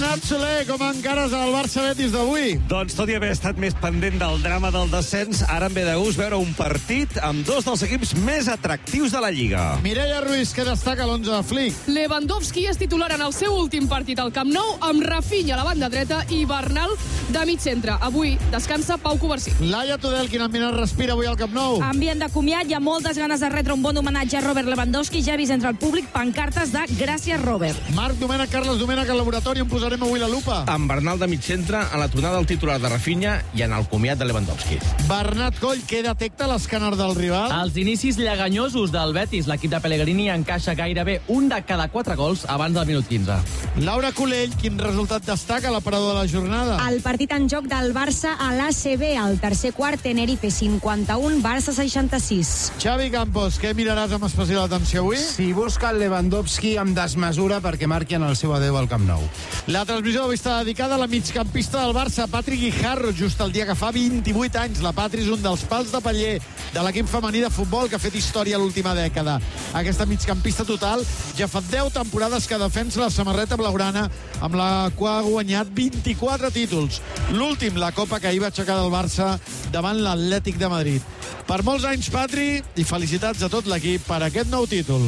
Bernat Soler, com encares el Barça-Betis d'avui? Doncs tot i haver estat més pendent del drama del descens, ara em ve de gust veure un partit amb dos dels equips més atractius de la Lliga. Mireia Ruiz, que destaca l'11 de Flick. Lewandowski és titular en el seu últim partit al Camp Nou, amb Rafinha a la banda dreta i Bernal de mig centre. Avui descansa Pau Covarsí. Laia Tudel, quin ambient respira avui al Camp Nou? Ambient de comiat, hi ha moltes ganes de retre un bon homenatge a Robert Lewandowski. Ja he vist entre el públic pancartes de Gràcies, Robert. Marc Domènech, Carles Domènech, al laboratori on posarem avui la lupa. Amb Bernal de mig centre, a la tornada del titular de Rafinha i en el comiat de Lewandowski. Bernat Coll, què detecta l'escàner del rival? Els inicis lleganyosos del Betis. L'equip de Pellegrini encaixa gairebé un de cada 4 gols abans del minut 15. Laura Colell, quin resultat destaca a l'aparador de la jornada? El partit en joc del Barça a l'ACB, al tercer quart, Tenerife 51, Barça 66. Xavi Campos, què miraràs amb especial atenció avui? Si busca el Lewandowski amb desmesura perquè marqui en el seu adeu al Camp Nou. La transmissió d'avui està dedicada a la migcampista del Barça, Patrick Guijarro, just el dia que fa 28 anys. La Patri és un dels pals de paller de l'equip femení de futbol que ha fet història l'última dècada. Aquesta migcampista total ja fa 10 temporades que defensa la samarreta blaugrana, amb la qual ha guanyat 24 títols. L'últim, la copa que ahir va aixecar del Barça davant l'Atlètic de Madrid. Per molts anys, Patri, i felicitats a tot l'equip per aquest nou títol.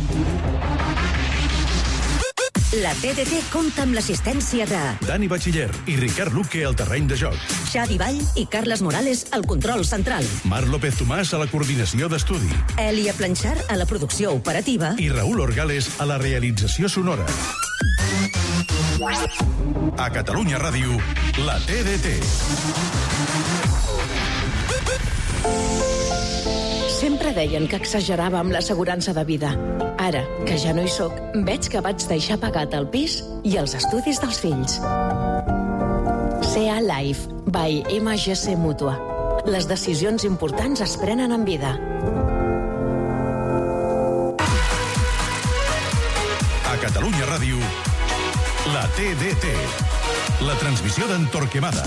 La TDT compta amb l'assistència de Dani Batxiller i Ricard Luque al terreny de joc. Xavi Vall i Carles Morales al control central. Marc López Tomàs a la coordinació d'estudi. Elia Planxar a la producció operativa. I Raül Orgales a la realització sonora. A Catalunya Ràdio, la TDT. Sempre deien que exagerava amb l'assegurança de vida. Ara, que ja no hi soc, veig que vaig deixar pagat el pis i els estudis dels fills. CA Life, by MGC Mútua. Les decisions importants es prenen en vida. A Catalunya Ràdio, la TDT. La transmissió d'en Torquemada.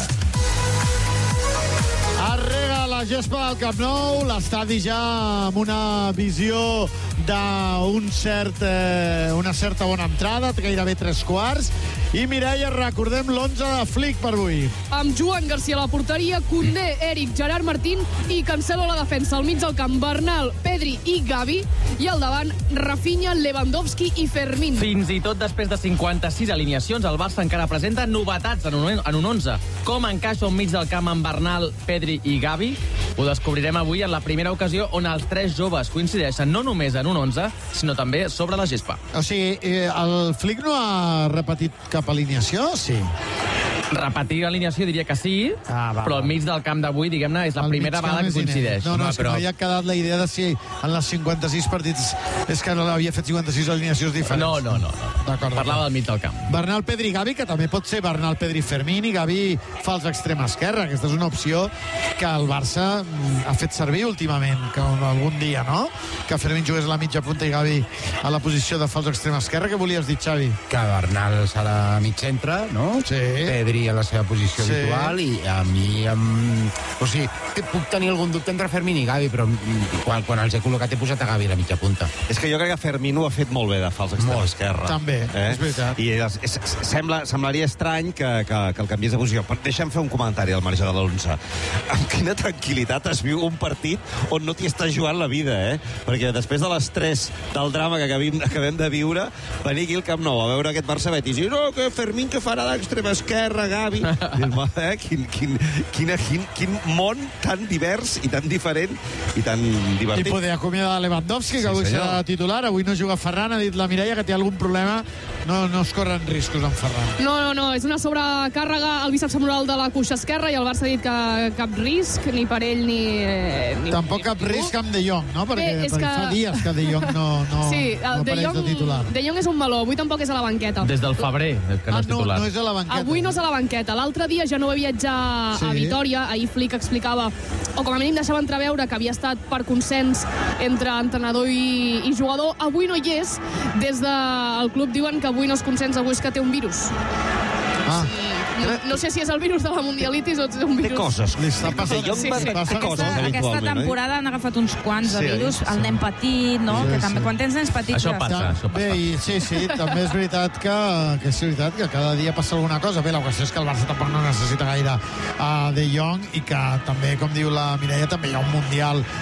Arrega la gespa del Camp Nou, l'estadi ja amb una visió d'una certa bona entrada, gairebé 3/4. I Mireia, recordem l'11 de Flick per avui. Amb Joan Garcia a la porteria, Koundé, Eric, Gerard Martín i Cancelo a la defensa. Al mig del camp, Bernal, Pedri i Gavi. I al davant, Rafinha, Lewandowski i Fermín. Fins i tot després de 56 alineacions, el Barça encara presenta novetats en un 11. Com encaixa un mig del camp amb Bernal, Pedri i Gavi? Ho descobrirem avui en la primera ocasió on els tres joves coincideixen no només en un 11, sinó també sobre la gespa. O sigui, el Flick no ha repetit cap alineació? Sí. Repetir l'alineació diria que sí, però al mig del camp d'avui, diguem-ne, és la primera vegada que coincideix. No, és que no hi ha quedat la idea de si en les 56 partits és que no havia fet 56 alineacions diferents. No. Parlava del mig del camp. Bernal, Pedri i Gavi, que també pot ser Bernal, Pedri, Fermín, i Gavi fa els extrem esquerra. Aquesta és una opció que el Barça ha fet servir últimament, que algun dia, no? Que Fermín jugués a la mitja punta i Gavi a la posició de fals extrem esquerra. Què volies dir, Xavi? Que Bernal serà mig centre, no? Sí. Pedri a la seva posició habitual, i a mi o sigui, puc tenir algun dubte entre Fermín i Gavi, però quan els he col·locat he posat a Gavi a la mitja punta. És que jo crec que Fermín ho ha fet molt bé de fals extrem esquerra. També, és veritat. I semblaria estrany que el canviés de posició. Deixa'm fer un comentari al marge de l'11. Amb quina tranquil·litat es viu un partit on no t'hi estàs jugant la vida, perquè després de l'estrès del drama que acabem de viure, venir aquí al Camp Nou a veure aquest Barça-Betis i no, que Fermín que farà d'extrema esquerra, Gavi. Quin món tan divers i tan diferent i tan divertit. I poder acomiadar Lewandowski, que avui serà titular. Avui no juga Ferran, ha dit la Mireia que té algun problema. No es corren riscos amb Ferran. No, és una sobrecàrrega al bíceps femoral de la cuixa esquerra i el Barça ha dit que cap risc, ni per ell ni tampoc cap risc amb De Jong, no? Perquè fa dies que De Jong no apareix de titular. De Jong és un meló, avui tampoc és a la banqueta. Des del febrer que no és titular. No és a la banqueta. Avui no és a la banqueta. L'altre dia ja no va viatjar a Vitòria. Ahir Flick explicava, o com a mínim deixava entreveure, que havia estat per consens entre entrenador i jugador. Avui no hi és. Des del club diuen que avui no és consens, avui és que té un virus. No sé si és el virus de la mundialitis o és un virus... Té coses. Li està passant. De Jong té coses, Aquesta habitualment. temporada han agafat uns quants de Sí, virus. El nen petit, no? Sí, Que sí. també, quan tens nens petits... Això passa. Bé, i sí, també és veritat que és veritat que cada dia passa alguna cosa. Bé, la qüestió és que el Barça tampoc no necessita gaire De Jong i que també, com diu la Mireia, també hi ha un Mundial